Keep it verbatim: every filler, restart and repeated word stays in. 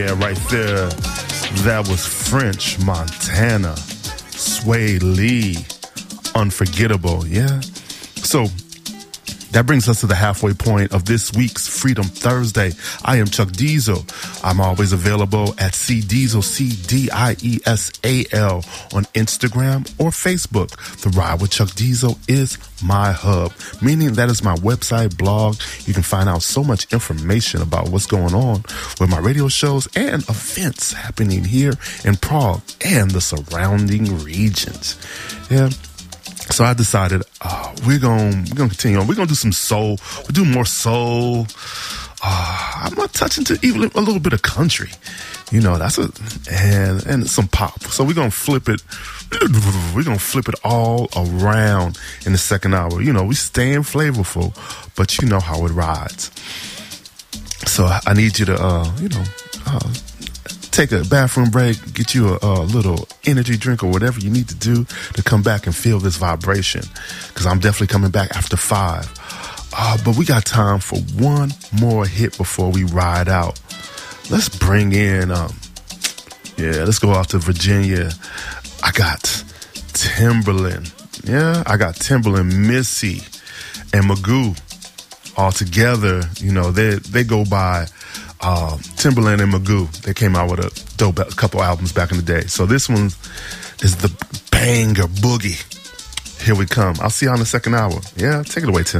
Yeah, right there. That was French Montana. Sway Lee. Unforgettable, yeah? So, that brings us to the halfway point of this week's Freedom Thursday. I am Chuck Diesel. I'm always available at C Diesel, C D I E S A L on Instagram or Facebook. The Ride with Chuck Diesel is my hub, meaning that is my website, blog. You can find out so much information about what's going on with my radio shows and events happening here in Prague and the surrounding regions. Yeah. So I decided uh, we're going we're gonna continue on. We're going to do some soul. We'll do more soul. Uh, I'm going to touch into even a little bit of country. You know, that's a, and, and some pop. So we're going to flip it. We're going to flip it all around in the second hour. You know, we staying flavorful, but you know how it rides. So I need you to, uh, you know, uh, take a bathroom break, get you a, a little energy drink or whatever you need to do to come back and feel this vibration. Because I'm definitely coming back after five. Uh, but we got time for one more hit before we ride out. Let's bring in, um, yeah, let's go out to Virginia. I got Timberland. Yeah, I got Timberland, Missy, and Magoo all together. You know, they they go by Uh, Timberland and Magoo. They came out with a dope a couple albums back in the day. So this one is the banger boogie. Here we come. I'll see you on the second hour. Yeah, take it away, Tim.